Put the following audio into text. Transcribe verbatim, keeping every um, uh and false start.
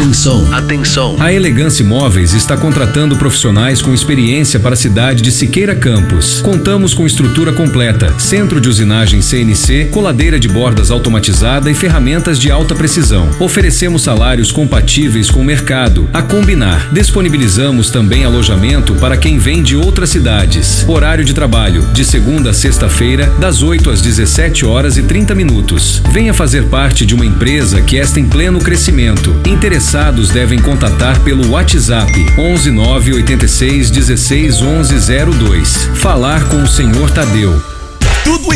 Atenção, atenção. A Elegância Móveis está contratando profissionais com experiência para a cidade de Siqueira Campos. Contamos com estrutura completa, centro de usinagem C N C, coladeira de bordas automatizada e ferramentas de alta precisão. Oferecemos salários compatíveis com o mercado. A combinar, disponibilizamos também alojamento para quem vem de outras cidades. Horário de trabalho, de segunda a sexta-feira, das oito às dezessete horas e trinta minutos. Venha fazer parte de uma empresa que está em pleno crescimento. Interessados devem contatar pelo WhatsApp onze nove oitenta e seis dezesseis onze zero dois. Falar com o senhor Tadeu. Tudo